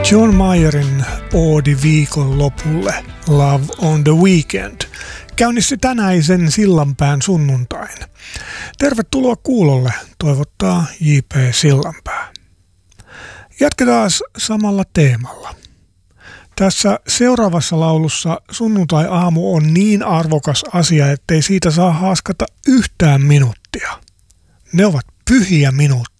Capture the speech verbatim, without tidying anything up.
John Mayerin oodi viikon lopulle, Love on the Weekend, käynnisti tänäisen Sillanpään sunnuntain. Tervetuloa kuulolle, toivottaa J P Sillanpää. Jatketaan samalla teemalla. Tässä seuraavassa laulussa sunnuntai-aamu on niin arvokas asia, ettei siitä saa haaskata yhtään minuuttia. Ne ovat pyhiä minuutteja.